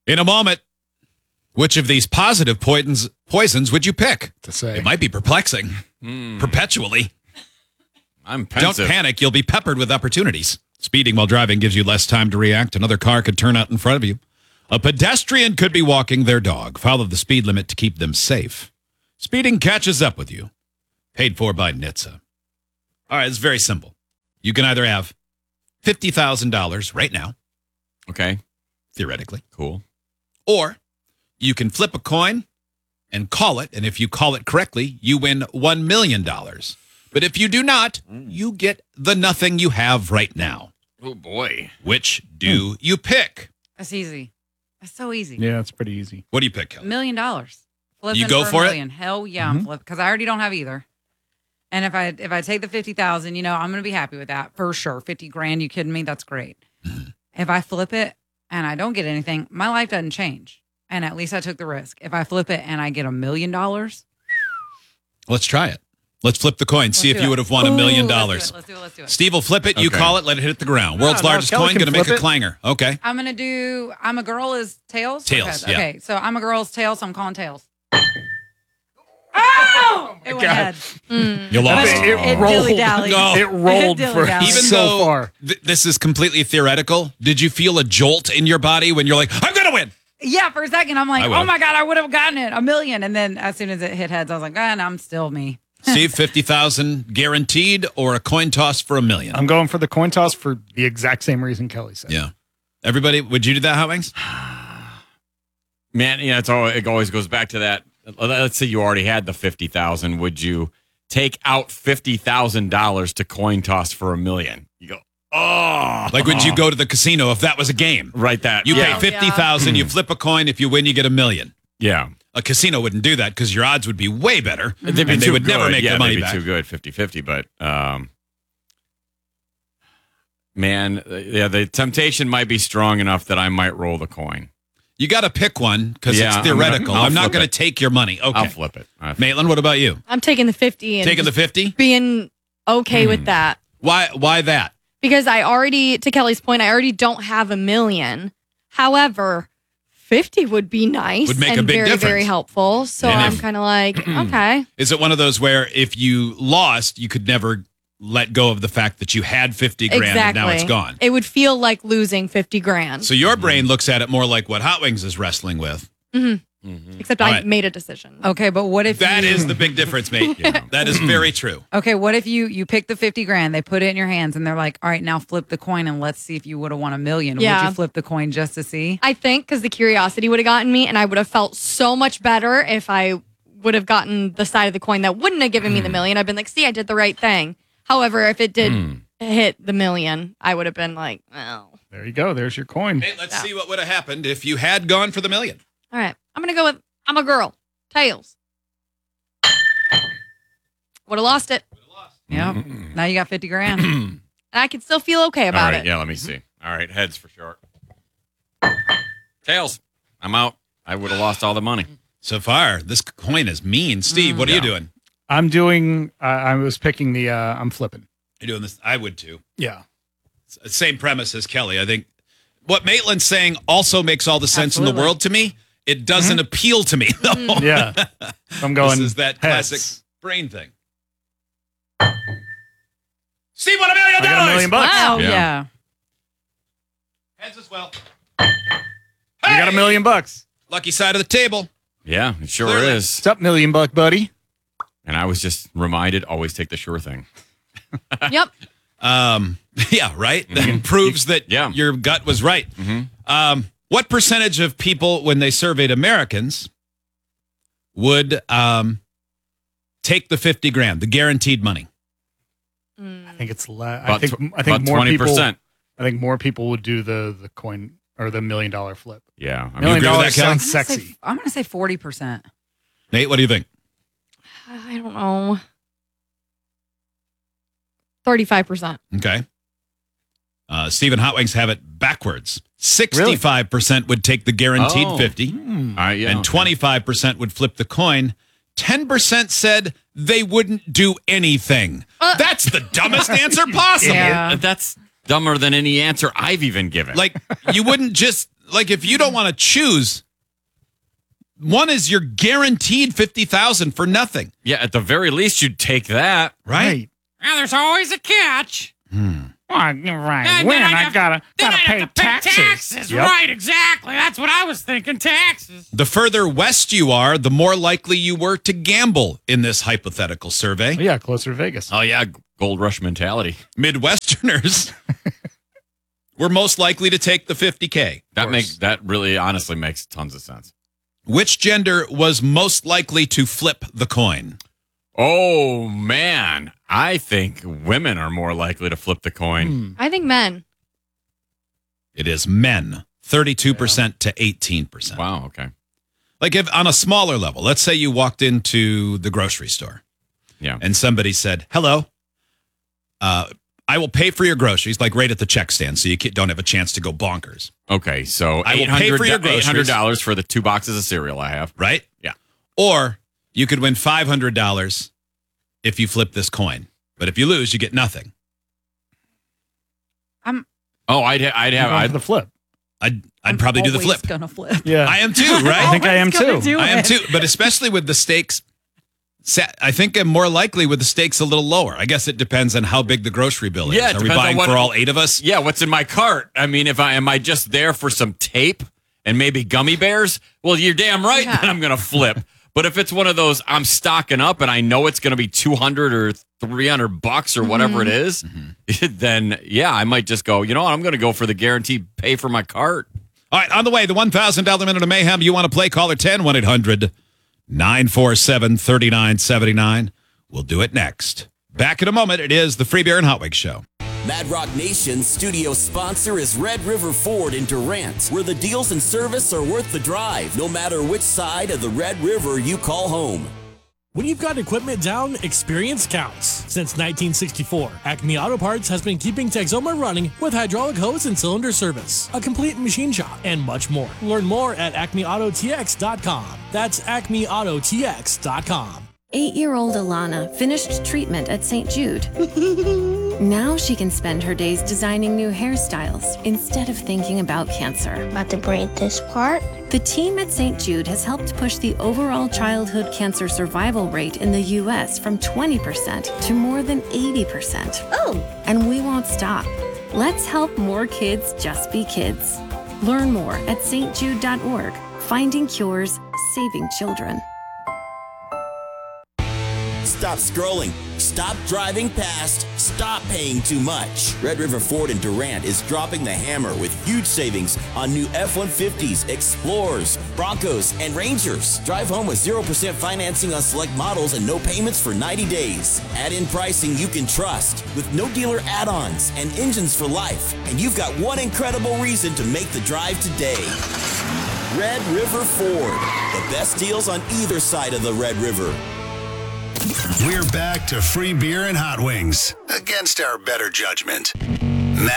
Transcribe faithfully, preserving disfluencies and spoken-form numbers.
In a moment, which of these positive poisons poisons would you pick? To say. It might be perplexing. Mm. Perpetually. I'm pensive. Don't panic. You'll be peppered with opportunities. Speeding while driving gives you less time to react. Another car could turn out in front of you. A pedestrian could be walking their dog. Follow the speed limit to keep them safe. Speeding catches up with you. Paid for by N H T S A. All right, it's very simple. You can either have fifty thousand dollars right now, Okay. theoretically, Cool. or you can flip a coin and call it, and if you call it correctly, you win one million dollars. But if you do not, you get the nothing you have right now. Oh, boy. Which do you pick? That's easy. That's so easy. Yeah, it's pretty easy. What do you pick, A Kelly? million dollars. Flipping You go for, for a it? million. Hell yeah, I'm flipping because I already don't have either. And if I if I take the fifty thousand, you know, I'm gonna be happy with that for sure. Fifty grand, you kidding me? That's great. If I flip it and I don't get anything, my life doesn't change. And at least I took the risk. If I flip it and I get a million dollars, Let's try it. Let's flip the coin. See let's if do you it. would have won a Ooh, million let's do dollars. it, Let's do it. Let's do it. Steve will flip it. You Okay. call it. Let it hit the ground. World's no, largest Kelly coin. can Going to make flip a it. clanger. Okay. I'm gonna do. I'm a girl is tails. Tails, Okay, yeah. okay, so I'm a girl's tails. So I'm calling tails. Oh! It went God. head. You lost. It, It it rolled. dilly-dallied. No. It rolled It for dilly-dallied. Even so though far. th- this is completely theoretical, did you feel a jolt in your body when you're like, I'm going to win? Yeah, for a second, I'm like, I oh would've. my God, I would have gotten it, a million. And then as soon as it hit heads, I was like, ah, no, I'm still me. Steve, fifty thousand guaranteed or a coin toss for a million? I'm going for the coin toss for the exact same reason Kelly said. Yeah. Everybody, would you do that, Hot Wings? Man, yeah, it's all, it always goes back to that. Let's say you already had the fifty thousand. Would you take out fifty thousand dollars to coin toss for a million? You go, oh. Like, would you go to the casino if that was a game? Right, that. You yeah. pay fifty thousand, you flip a coin. If you win, you get a million. Yeah. A casino wouldn't do that because your odds would be way better. They'd be and they too would good. never make yeah, their money they'd be back. too good, fifty-fifty. But, um, man, yeah, the temptation might be strong enough that I might roll the coin. You got to pick one because Yeah, it's I'm gonna- theoretical. I'll I'm not flip going it. to take your money. Okay. I'll flip it. I- Maitland, what about you? I'm taking the fifty and Taking the just fifty? being okay with that. Why Why that? Because I already, to Kelly's point, I already don't have a million. However, fifty would be nice Would make and a big very, difference. very helpful. So And I'm if- kind of like, okay. Is it one of those where if you lost, you could never let go of the fact that you had fifty grand Exactly. and now it's gone? It would feel like losing fifty grand. So your brain looks at it more like what Hot Wings is wrestling with. Except All I right. made a decision. Okay, but what if That you, is the big difference, mate. That is very true. Okay, what if you you pick the fifty grand, they put it in your hands, and they're like, all right, now flip the coin and let's see if you would have won a million. Would Yeah. you flip the coin just to see? I think because the curiosity would have gotten me, and I would have felt so much better if I would have gotten the side of the coin that wouldn't have given me the million. I've been like, see, I did the right thing. However, if it did hit the million, I would have been like, well, There you go. There's your coin. Hey, let's see what would have happened if you had gone for the million. all right. I'm going to go with, I'm a girl. Tails. Would have lost it. Yep. Now you got fifty grand. And I could still feel okay All about right, it. yeah, let me see. All right, heads for sure. Tails. I'm out. I would have lost all the money. So far, this coin is mean. Steve, what are you Yeah. doing? I'm doing, uh, I was picking the, uh, I'm flipping. You're doing this. I would too. Yeah. Same premise as Kelly. I think what Maitland's saying also makes all the sense in Absolutely. the world to me. It doesn't appeal to me, though. Yeah. So I'm going. This is that heads. classic brain thing. Steve won a million I got a dollars. million bucks. Oh Yeah. yeah. Heads as well. You got a Hey! million bucks. Lucky side of the table. Yeah, it sure Clearly. is. What's up, million buck buddy? And I was just reminded, always take the sure thing. Yep. Um, yeah, right. That proves that Yeah. your gut was right. Um, what percentage of people, when they surveyed Americans, would um, take the fifty grand, the guaranteed money? I think it's less. I About, think, tw- I think about more twenty people, percent. I think more people would do the, the coin or the million dollar flip. Yeah. I mean, Million agree with dollars that, Kelly? sounds I'm gonna say- sexy. I'm gonna say forty percent. Nate, what do you think? I don't know. thirty-five percent. Okay. Uh, Stephen Hot Wings have it backwards. sixty-five percent would take the guaranteed Oh. fifty, Hmm. all right, yeah, and okay. twenty-five percent would flip the coin. ten percent said they wouldn't do anything. Uh. That's the dumbest answer possible. Yeah. That's dumber than any answer I've even given. Like, you wouldn't just, like if you don't want to choose, one is you're guaranteed fifty thousand for nothing. Yeah, at the very least, you'd take that. Right? Well, there's always a catch. Hmm. Well, you're right. Then- when then I'd I have- gotta Then gotta I'd pay, have to pay taxes. taxes. Yep. Right, exactly. That's what I was thinking. Taxes. The further west you are, the more likely you were to gamble in this hypothetical survey. Yeah, closer to Vegas. Oh, yeah, gold rush mentality. Midwesterners were most likely to take the fifty K. That makes that really honestly makes tons of sense. Which gender was most likely to flip the coin? Oh, man. I think women are more likely to flip the coin. Hmm. I think men. It is men, thirty-two percent to eighteen percent. Wow, okay. Like if on a smaller level, let's say you walked into the grocery store Yeah. and somebody said, hello, uh, I will pay for your groceries, like right at the check stand, so you ca- don't have a chance to go bonkers, Okay, so I will eight pay hundred for your groceries. eight hundred dollars for the two boxes of cereal I have. right? Yeah. Or you could win five hundred dollars if you flip this coin. But if you lose, you get nothing. I'm Oh, I'd ha- I'd I'm have going for I'd, the flip. I'd, I'd probably do the always flip. Gonna flip. Yeah. I am too, right? I think I am Always gonna too. do I am it. too, but especially with the stakes, sa- I think I'm more likely with the stakes a little lower. I guess it depends on how big the grocery bill is. Yeah, it Are we depends on buying what- for all eight of us? yeah, what's in my cart? I mean, if I am I just there for some tape and maybe gummy bears? Well, you're damn right Yeah. that I'm going to flip. But if it's one of those I'm stocking up and I know it's going to be two hundred or three hundred bucks or whatever it is, then yeah, I might just go, you know what? I'm going to go for the guaranteed pay for my cart. All right, on the way, the one thousand dollars Minute of Mayhem. You want to play? Caller ten, one eight hundred nine four seven three nine seven nine. We'll do it next. Back in a moment. It is the Free Beer and Hot Wings Show. Mad Rock Nation's studio sponsor is Red River Ford in Durant, where the deals and service are worth the drive, no matter which side of the Red River you call home. When you've got equipment down, experience counts. Since nineteen sixty-four, Acme Auto Parts has been keeping Texoma running with hydraulic hose and cylinder service, a complete machine shop, and much more. Learn more at acme auto t x dot com. That's acme auto t x dot com. Eight-year-old Alana finished treatment at Saint Jude. Now she can spend her days designing new hairstyles instead of thinking about cancer. About to braid this part. The team at Saint Jude has helped push the overall childhood cancer survival rate in the U S from twenty percent to more than eighty percent. Oh, And we won't stop. Let's help more kids just be kids. Learn more at s t jude dot org. Finding cures, saving children. Stop scrolling. Stop driving past. Stop paying too much. Red River Ford in Durant is dropping the hammer with huge savings on new F one fifties, Explorers, Broncos, and Rangers. Drive home with zero percent financing on select models and no payments for ninety days. Add-in pricing you can trust with no dealer add-ons and engines for life. And you've got one incredible reason to make the drive today. Red River Ford. The best deals on either side of the Red River. We're back to Free Beer and Hot Wings against our better judgment.